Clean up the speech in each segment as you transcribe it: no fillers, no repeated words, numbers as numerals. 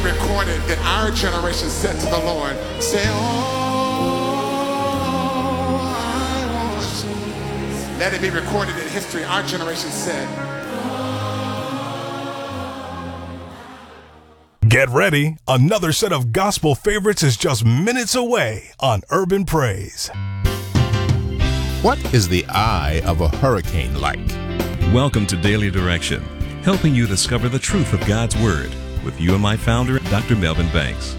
recorded that our generation said to the Lord, say, oh, I want you. Let it be recorded in history. Our generation said. Get ready. Another set of gospel favorites is just minutes away on Urban Praise. What is the eye of a hurricane like? Welcome to Daily Direction, helping you discover the truth of God's Word with you and my founder, Dr. Melvin Banks.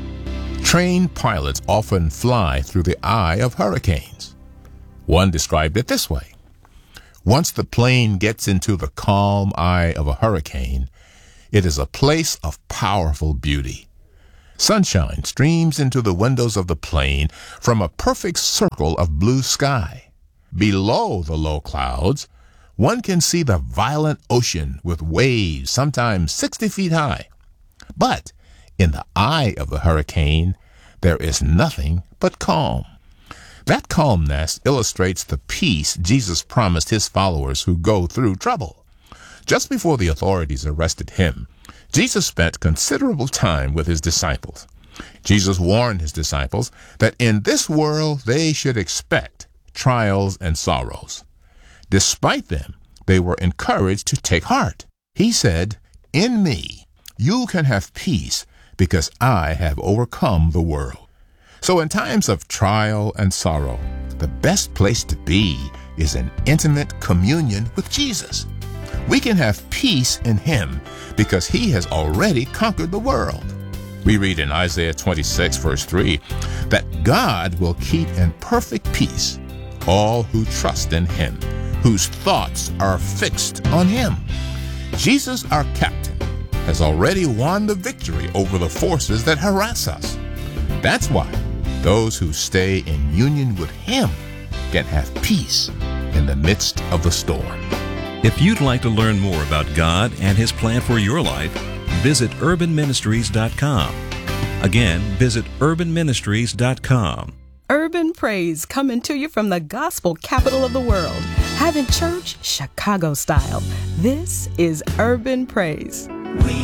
Trained pilots often fly through the eye of hurricanes. One described it this way. Once the plane gets into the calm eye of a hurricane, it is a place of powerful beauty. Sunshine streams into the windows of the plane from a perfect circle of blue sky. Below the low clouds, one can see the violent ocean with waves sometimes 60 feet high. But in the eye of the hurricane, there is nothing but calm. That calmness illustrates the peace Jesus promised his followers who go through trouble. Just before the authorities arrested him, Jesus spent considerable time with his disciples. Jesus warned his disciples that in this world they should expect trials and sorrows. Despite them, they were encouraged to take heart. He said, "In me, you can have peace because I have overcome the world." So in times of trial and sorrow, the best place to be is in intimate communion with Jesus. We can have peace in him because he has already conquered the world. We read in Isaiah 26, verse 3, that God will keep in perfect peace all who trust in him, whose thoughts are fixed on him. Jesus, our captain, has already won the victory over the forces that harass us. That's why those who stay in union with him can have peace in the midst of the storm. If you'd like to learn more about God and his plan for your life, visit urbanministries.com. Again, visit urbanministries.com. Urban Praise coming to you from the gospel capital of the world. Having church Chicago style. This is Urban Praise.